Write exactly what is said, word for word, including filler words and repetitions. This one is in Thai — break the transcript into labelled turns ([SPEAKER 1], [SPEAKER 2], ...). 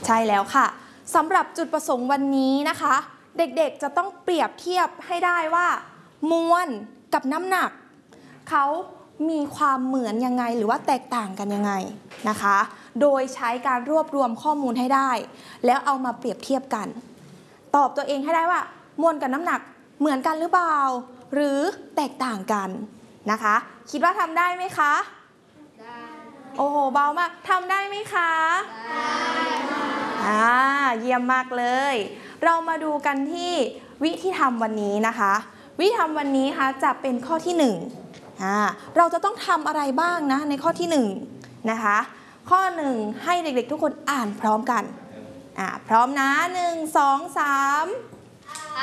[SPEAKER 1] ใช่แล้วค่ะสำหรับจุดประสงค์วันนี้นะคะเด็กๆจะต้องเปรียบเทียบให้ได้ว่ามวลกับน้ำหนักเขามีความเหมือนยังไงหรือว่าแตกต่างกันยังไงนะคะโดยใช้การรวบรวมข้อมูลให้ได้แล้วเอามาเปรียบเทียบกันตอบตัวเองให้ได้ว่ามวลกับน้ำหนักเหมือนกันหรือเปล่าหรือแตกต่างกันนะคะคิดว่าทำได้ไหมคะได้โอ้โหเบามากทำได้ไหมคะได้อ่าเยี่ยมมากเลยเรามาดูกันที่วิธีทำวันนี้นะคะวิธีทำวันนี้ค่ะจะเป็นข้อที่หนึ่งอ่าเราจะต้องทำอะไรบ้างนะในข้อที่หนึ่งนะคะข้อหนึ่งให้เด็กๆทุกคนอ่านพร้อมกันอ่าพร้อมนะหนึ่งสองสาม